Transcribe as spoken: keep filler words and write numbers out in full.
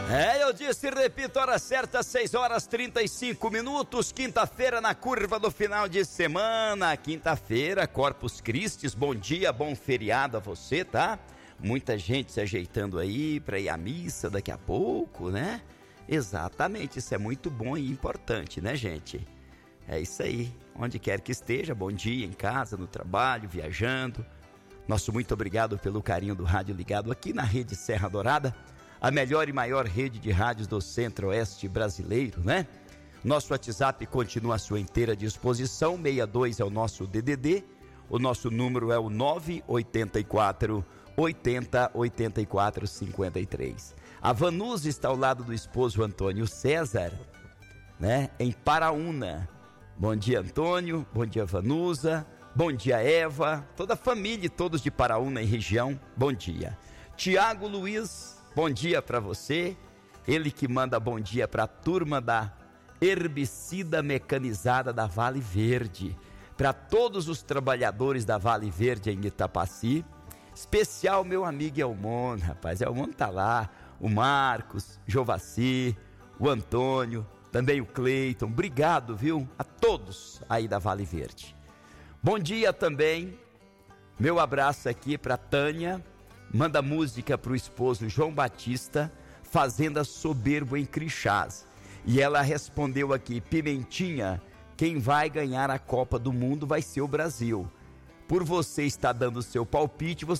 É, eu disse e repito, hora certa, seis horas trinta e cinco minutos, quinta-feira na curva do final de semana, quinta-feira, Corpus Christi, bom dia, bom feriado a você, tá? Muita gente se ajeitando aí para ir à missa daqui a pouco, né? Exatamente, isso é muito bom e importante, né, gente? É isso aí, onde quer que esteja, bom dia, em casa, no trabalho, viajando. Nosso muito obrigado pelo carinho do rádio ligado aqui na Rede Serra Dourada, a melhor e maior rede de rádios do centro-oeste brasileiro, né? Nosso WhatsApp continua à sua inteira disposição, sessenta e dois é o nosso D D D, o nosso número é o nove oito quatro, oitenta, oitenta e quatro, cinquenta e três. A Vanusa está ao lado do esposo Antônio César, né? Em Paraúna. Bom dia, Antônio, bom dia, Vanusa, bom dia, Eva, toda a família e todos de Paraúna e região, bom dia. Tiago Luiz, bom dia para você, ele que manda bom dia para a turma da herbicida mecanizada da Vale Verde, para todos os trabalhadores da Vale Verde em Itapaci, especial meu amigo Elmon, rapaz, Elmon tá lá, o Marcos, Jovaci, o Antônio, também o Cleiton, obrigado, viu, a todos aí da Vale Verde. Bom dia também, meu abraço aqui para Tânia, manda música para o esposo João Batista, Fazenda Soberbo em Crixás. E ela respondeu aqui, Pimentinha, quem vai ganhar a Copa do Mundo vai ser o Brasil. Por você estar dando o seu palpite, você